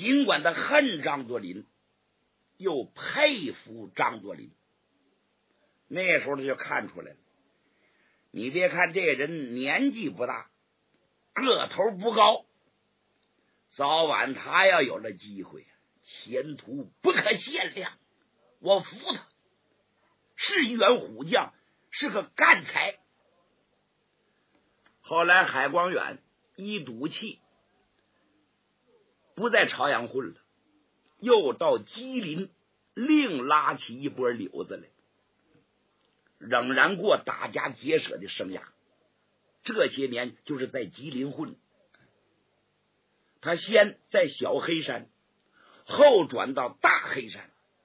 尽管他恨张作霖，又佩服张作霖。那时候他就看出来了，你别看这人年纪不大，个头不高，早晚他要有了机会，前途不可限量。我服他，是一员虎将，是个干才。后来海光远一赌气，不在朝阳混了，又到吉林另拉起一波柳子来，仍然过打家劫舍的生涯。这些年就是在吉林混，他先在小黑山，后转到大黑山。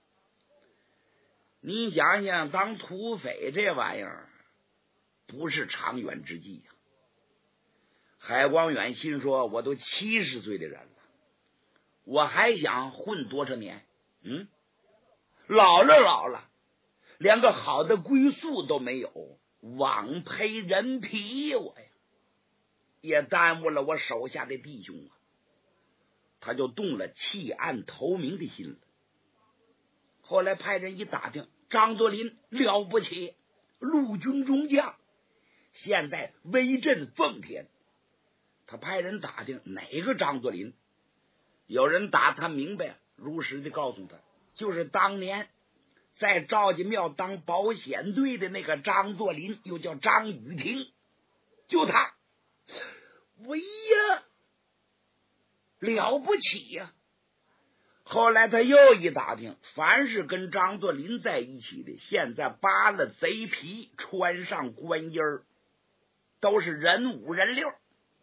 你想想，当土匪这玩意儿不是长远之计呀。海光远心说，我都70岁的人了，我还想混多少年？老了，连个好的归宿都没有，枉赔人皮我呀，也耽误了我手下的弟兄啊。他就动了弃暗投明的心了。后来派人一打听，张作霖了不起，陆军中将，现在威震奉天。他派人打听哪个张作霖，有人打他明白，如实的告诉他，就是当年在赵家庙当保险队的那个张作霖，又叫张雨婷，就他。喂呀，了不起呀！后来他又一打听，凡是跟张作霖在一起的，现在扒了贼皮，穿上官衣儿，都是人五人六。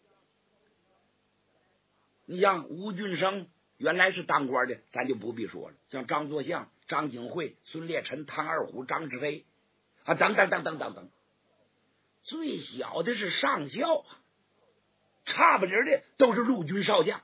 你像吴俊生原来是当官的，咱就不必说了，像张作相、张景惠、孙烈臣、唐二虎、张志飞啊，等等，最小的是上校啊，差不离的都是陆军少将。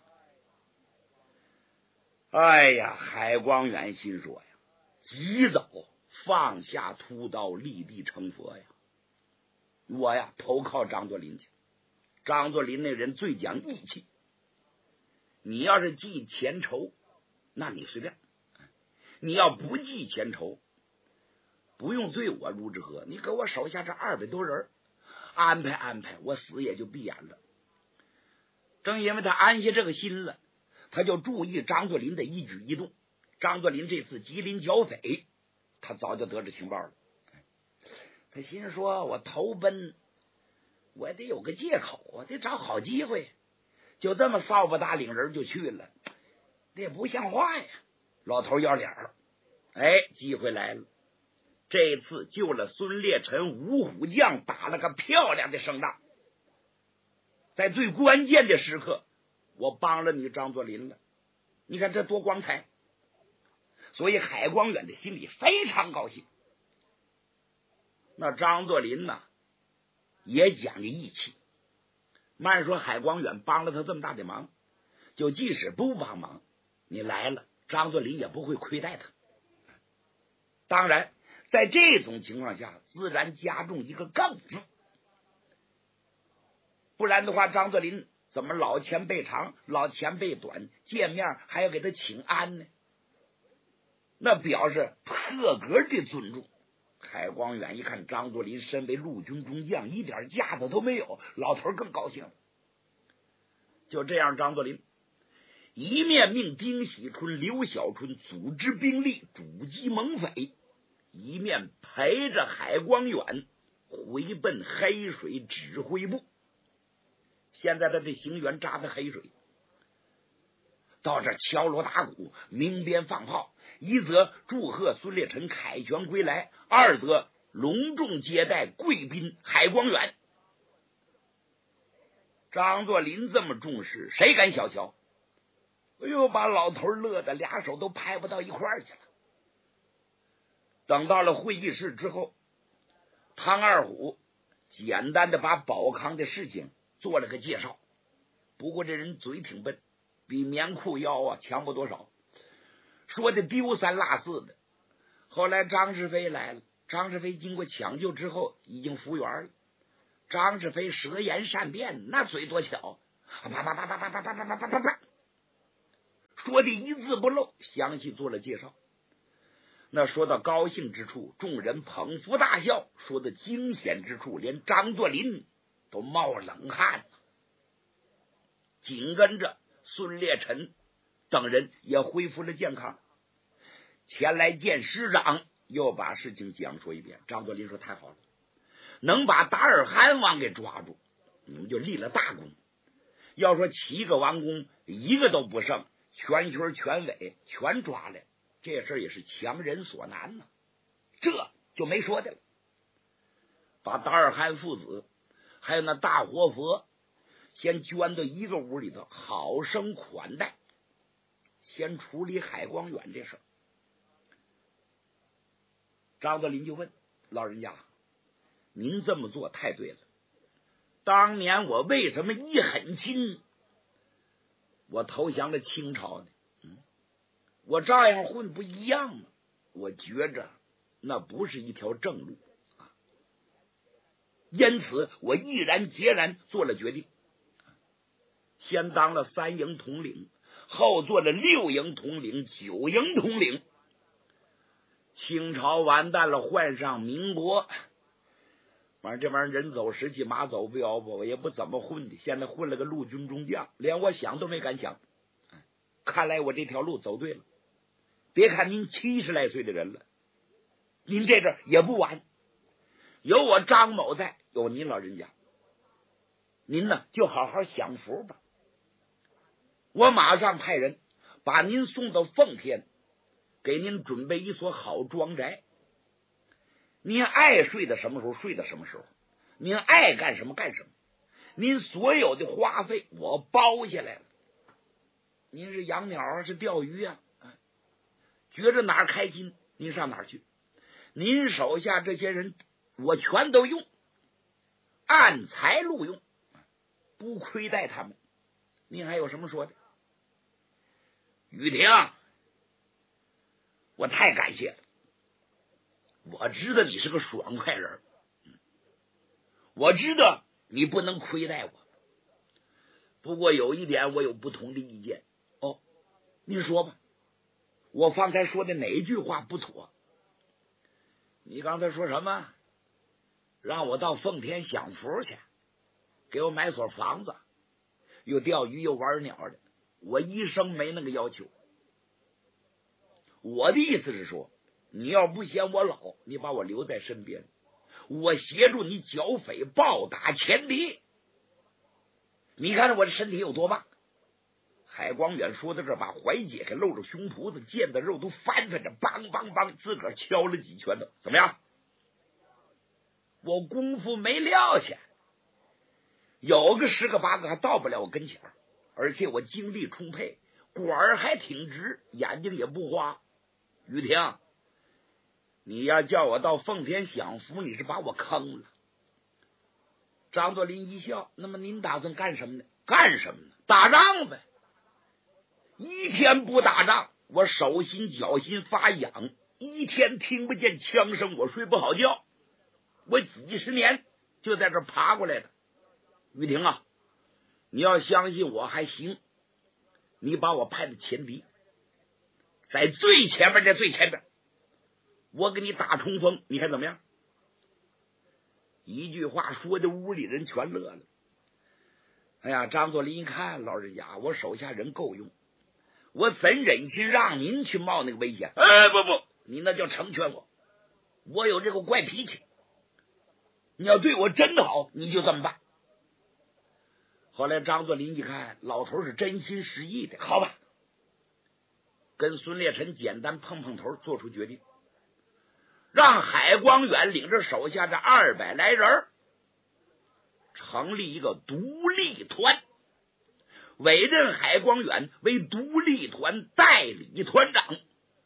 哎呀，海光远心说呀，及早放下屠刀，立地成佛呀！我呀投靠张作霖去。张作霖那人最讲义气，你要是记前仇，那你随便；你要不记前仇，不用对我如之何，你给我手下这200多人安排，我死也就闭眼了。正因为他安下这个心了，他就注意张作霖的一举一动。张作霖这次吉林剿匪，他早就得知情报了。他心说，我投奔，我得有个借口啊，得找好机会。就这么扫把打领人就去了，这也不像话呀！老头要脸儿，机会来了。这次救了孙烈臣、五虎将，打了个漂亮的胜仗。在最关键的时刻，我帮了你张作霖了，你看这多光彩！所以海光远的心里非常高兴。那张作霖呢，也讲究义气。慢说海光远帮了他这么大的忙，就即使不帮忙，你来了，张作霖也不会亏待他。当然，在这种情况下，自然加重一个更字。不然的话，张作霖怎么老前辈长，老前辈短，见面还要给他请安呢？那表示破格的尊重。海光远一看张作霖身为陆军中将，一点架子都没有，老头更高兴了。就这样，张作霖一面命丁喜春、刘小春组织兵力阻击猛匪，一面陪着海光远回奔黑水指挥部。现在他这行辕扎在黑水，到这敲锣打鼓，鸣鞭放炮，一则祝贺孙烈臣凯旋归来，二则隆重接待贵宾海光远。张作霖这么重视，谁敢小瞧？哎呦，把老头乐得俩手都拍不到一块儿去了。等到了会议室之后，汤二虎简单的把保康的事情做了个介绍。不过这人嘴挺笨，比棉裤腰啊强不多少，说的丢三落四的。后来张世飞来了，张世飞经过抢救之后已经复原了。张世飞舌言善辩，那嘴多巧，啪啪啪啪啪啪啪啪啪啪啪啪， 说的一字不漏，详细做了介绍。那说到高兴之处，众人捧腹大笑；说到惊险之处，连张作霖都冒冷汗。紧跟着孙烈臣等人也恢复了健康，前来见师长，又把事情讲述一遍。张作霖说：“太好了，能把达尔汗王给抓住，你们就立了大功。要说7个王公一个都不剩，全军全委全抓来，这事也是强人所难呢。这就没说的了。把达尔汗父子还有那大活佛先圈到一个屋里头，好生款待，先处理海光远这事儿。”张作霖就问老人家：“您这么做太对了。当年我为什么一狠心，我投降了清朝呢？我照样混不一样吗？我觉着那不是一条正路啊。因此我毅然决然做了决定，先当了3营统领，后做了6营统领、9营统领。清朝完蛋了，换上民国，反正这玩意儿人走时期马走镖吧，我也不怎么混的。现在混了个陆军中将，连我想都没敢想。看来我这条路走对了。别看您70来岁的人了，您这阵也不晚。有我张某在，有您老人家，您呢就好好享福吧。我马上派人把您送到奉天，给您准备一所好庄宅。您爱睡的什么时候睡到什么时候，您爱干什么干什么，您所有的花费我包下来了。您是养鸟啊，是钓鱼啊，觉着哪儿开心您上哪儿去。您手下这些人我全都用，按财录用，不亏待他们。您还有什么说的？雨婷，我太感谢了。我知道你是个爽快人，我知道你不能亏待我。不过有一点我有不同的意见。哦，您说吧。我方才说的哪一句话不妥？你刚才说什么？让我到奉天享福去，给我买所房子，又钓鱼又玩鸟的。我一生没那个要求。我的意思是说，你要不嫌我老，你把我留在身边，我协助你剿匪，暴打前敌。你看我这身体有多棒。海光远说到这儿，把怀解开，露着胸脯子，腱子肉都翻翻着，梆梆梆，自个儿敲了几拳头。怎么样？我功夫没撂下，有个10个8个还到不了我跟前，而且我精力充沛，管儿还挺直，眼睛也不花。雨婷，你要叫我到奉天享福，你是把我坑了。张作霖一笑：那么您打算干什么呢？干什么呢？打仗呗。一天不打仗，我手心脚心发痒，一天听不见枪声，我睡不好觉。我几十年就在这爬过来的。雨婷啊，你要相信我还行，你把我派的前敌，在最前边，在最前边，我给你打冲锋，你看怎么样？一句话说的屋里人全乐了。哎呀，张作霖一看，老人家，我手下人够用，我怎忍心让您去冒那个危险？不，你那叫成全我，我有这个怪脾气。你要对我真好，你就这么办。后来张作霖一看，老头是真心实意的，好吧，跟孙烈臣简单碰碰头，做出决定，让海光远领着手下这200来人成立一个独立团，委任海光远为独立团代理团长。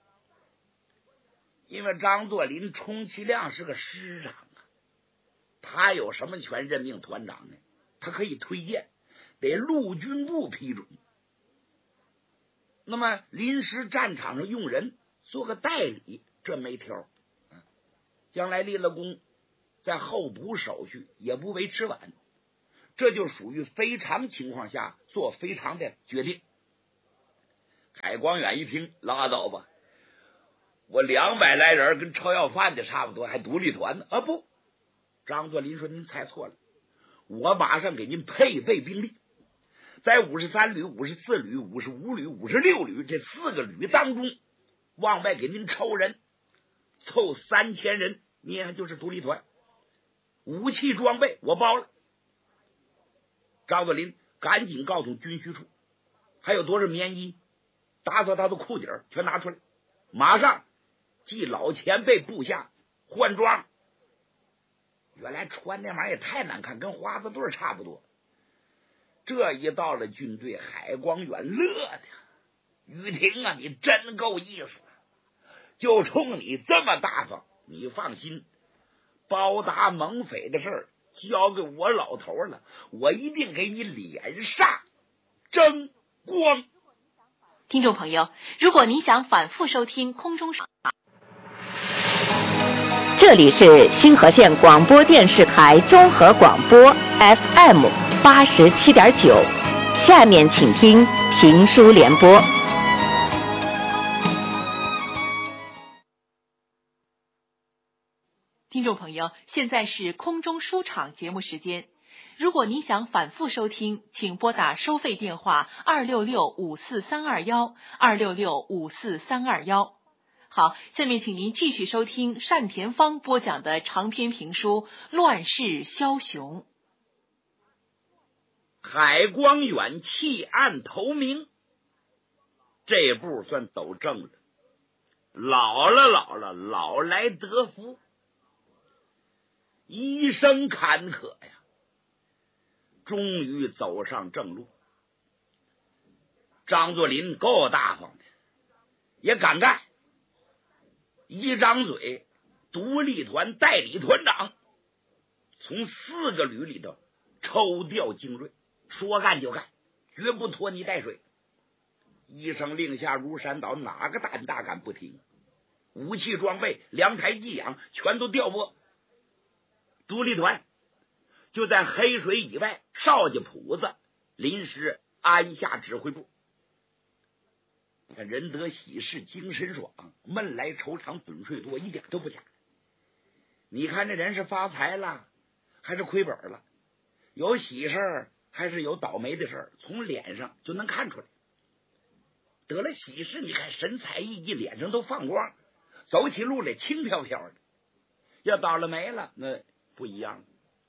因为张作霖充其量是个师长啊，他有什么权任命团长呢？他可以推荐，得陆军部批准。那么临时战场上用人做个代理，这没条。将来立了功，在后补手续也不为迟晚。这就属于非常情况下做非常的决定。 海光远一听，拉倒吧，我200来人跟抄要饭的差不多，还独立团呢。啊不，张作霖说您猜错了，我马上给您配备兵力，在53旅、54旅、55旅、56旅这4个旅当中，往外给您抽人，凑3000人，你看就是独立团，武器装备我包了。张作霖赶紧告诉军需处，还有多少棉衣，打扫他的裤底儿全拿出来，马上替老前辈部下换装。原来穿那玩意儿也太难看，跟花子队差不多。这一到了军队，海光远乐的，于婷啊，你真够意思，就冲你这么大方，你放心，包打蒙匪的事儿交给我老头了，我一定给你脸上争光。 听众朋友，如果您想反复收听空中这里是新河县广播电视台综合广播 FM 87.9，下面请听评书联播。 听众朋友，现在是空中书场节目时间。如果您想反复收听，请拨打收费电话266-54321 266-54321。好，下面请您继续收听单田芳播讲的长篇评书《乱世枭雄》。 海光远弃暗投明，这步算走正了，老了，老来得福，一生坎坷呀，终于走上正路。张作霖够大方的，也敢干，一张嘴，独立团代理团长，从4个旅里头抽调精锐，说干就干，绝不拖泥带水。一声令下如山倒，哪个胆大敢不听？武器装备、粮台寄养全都调拨。独立团就在黑水以外邵家铺子临时安下指挥部。人得喜事精神爽，闷来愁肠盹睡多，一点都不假。你看这人是发财了还是亏本了，有喜事儿还是有倒霉的事儿，从脸上就能看出来。得了喜事，你看神采奕奕，脸上都放光，走起路来轻飘飘的。要倒了霉了，那不一样了。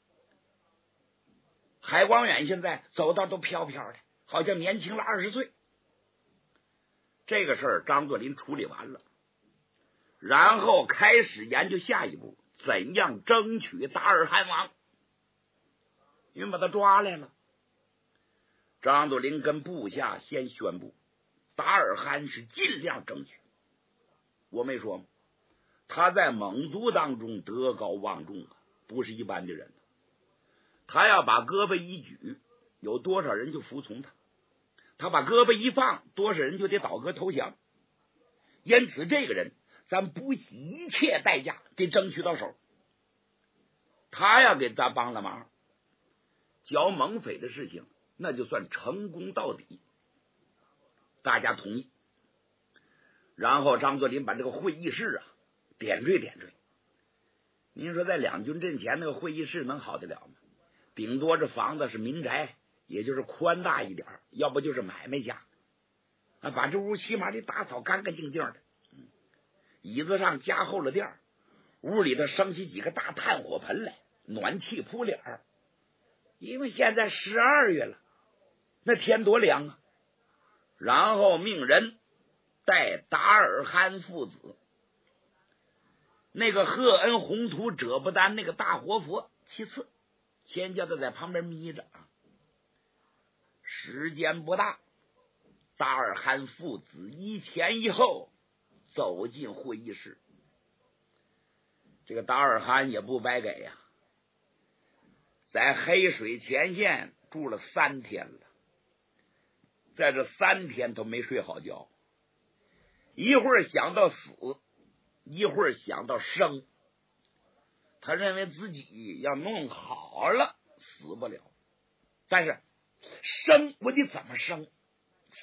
海光远现在走道都飘飘的，好像年轻了20岁。这个事儿张作霖处理完了，然后开始研究下一步怎样争取达尔汗王，因为把他抓来了。张作霖跟部下先宣布，达尔汗是尽量争取。我没说吗？他在蒙族当中德高望重啊，不是一般的人。他要把胳膊一举，有多少人就服从他；他把胳膊一放，多少人就得倒戈投降。因此这个人咱不惜一切代价给争取到手。他要给咱帮了忙，剿蒙匪的事情那就算成功到底。大家同意，然后张作霖把这个会议室啊点缀。您说在两军阵前那个会议室能好得了吗？顶多这房子是民宅，也就是宽大一点，要不就是买卖家。把这屋起码得打扫干干净净的，椅子上加厚了垫儿，屋里头升起几个大炭火盆来，暖气铺脸儿。因为现在12月了，那天多凉啊。然后命人带达尔汗父子，那个赫恩宏图者不丹那个大活佛其次，先叫他在旁边眯着啊。时间不大，达尔汗父子一前一后走进会议室。这个达尔汗也不白给呀，在黑水前线住了3天了，在这3天都没睡好觉，一会儿想到死，一会儿想到生。他认为自己要弄好了死不了，但是生我得怎么生，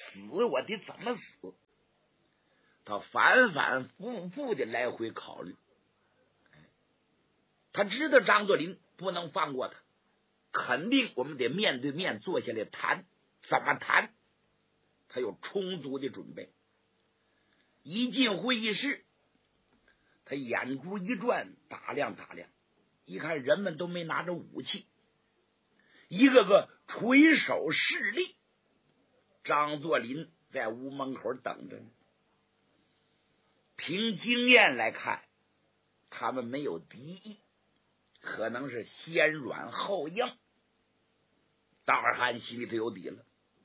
死我得怎么死？他反反复复的来回考虑。他知道张作霖不能放过他，肯定我们得面对面坐下来谈。怎么谈？他有充足的准备。一进会议室，他眼珠一转，打量，一看人们都没拿着武器，一个个垂手侍立。张作霖在屋门口等着呢。凭经验来看，他们没有敌意，可能是先软后硬。大二汉心里头有底了。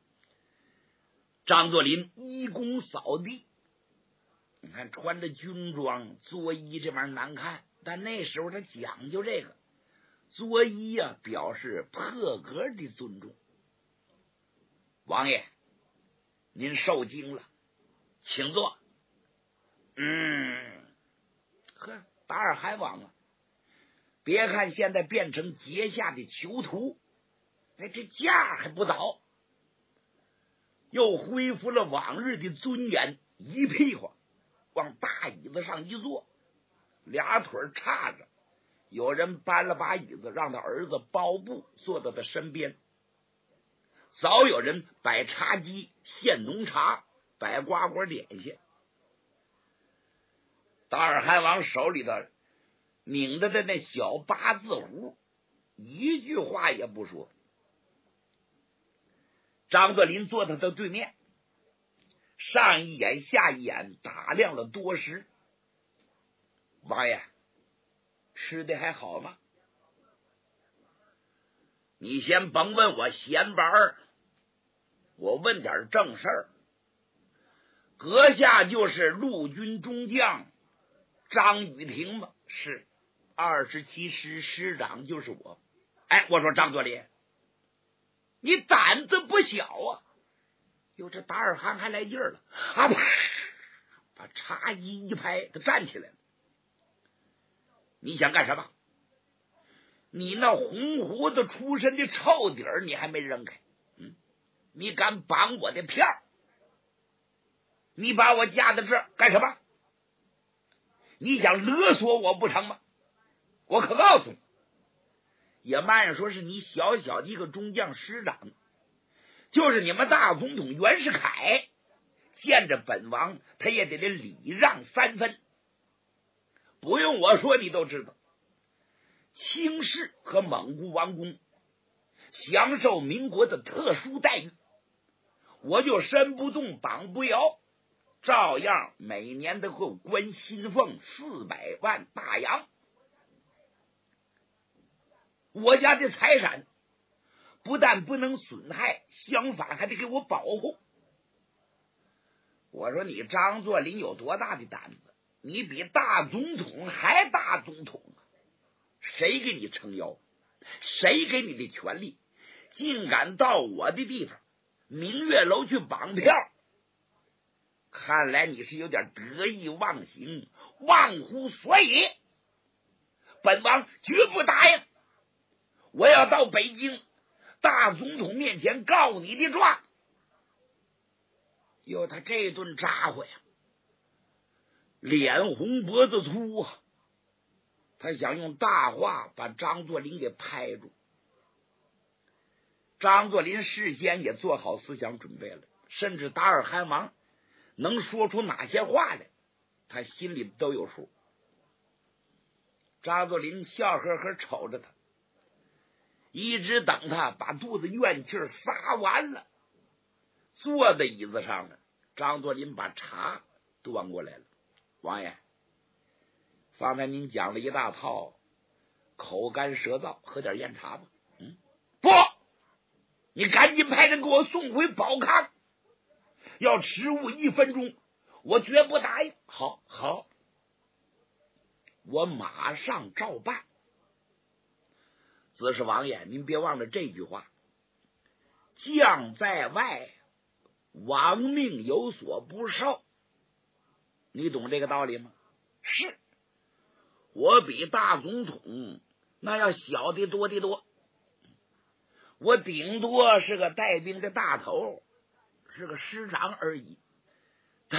张作霖一躬扫地，你看穿着军装作揖这玩意儿难看，但那时候他讲究这个作揖啊，表示破格的尊重。王爷，您受惊了，请坐。达尔海王啊，别看现在变成阶下的囚徒，这架还不倒，又恢复了往日的尊严，一屁股往大椅子上一坐，俩腿叉着。有人搬了把椅子，让他儿子包布坐到他身边。早有人摆茶几，献浓茶，摆瓜果点心。达尔汗王手里头拧着的那小八字胡，一句话也不说。张作霖坐在他对面，上一眼下一眼打量了多时。王爷，吃的还好吗？你先甭问我闲玩儿，我问点正事儿。阁下就是陆军中将张雨婷吗？是，27师师长就是我。我说张作霖，你胆子不小啊！哟，这达尔汗还来劲儿了啊！啪，把茶几一拍，他站起来了。你想干什么？你那红胡子出身的臭底儿你还没扔开，你敢绑我的票？你把我架在这儿干什么？你想勒索我不成吗？我可告诉你，也慢说是你小小的一个中将师长，就是你们大总统袁世凯见着本王，他也得礼让3分。不用我说，你都知道，清室和蒙古王宫享受民国的特殊待遇，我就身不动绑不摇，照样每年都会关薪俸400万大洋。我家的财产不但不能损害，相反还得给我保护。我说你张作霖有多大的胆子？你比大总统还大总统啊！谁给你撑腰？谁给你的权利？竟敢到我的地方明月楼去绑票？看来你是有点得意忘形，忘乎所以。本王绝不答应，我要到北京大总统面前告你的状。哟，他这顿咋呼呀，脸红脖子粗啊！他想用大话把张作霖给拍住。张作霖事先也做好思想准备了，甚至达尔汗王能说出哪些话来，他心里都有数。张作霖笑呵呵瞅着他，一直等他把肚子怨气撒完了，坐在椅子上了。张作霖把茶端过来了。王爷，方才您讲了一大套，口干舌燥，喝点酽茶吧。不，你赶紧派人给我送回保康，要迟误1分钟，我绝不答应。好，我马上照办。子是王爷，您别忘了这句话，将在外，亡命有所不受。你懂这个道理吗？是，我比大总统那要小的多得多，我顶多是个带兵的大头， 是个师长而已。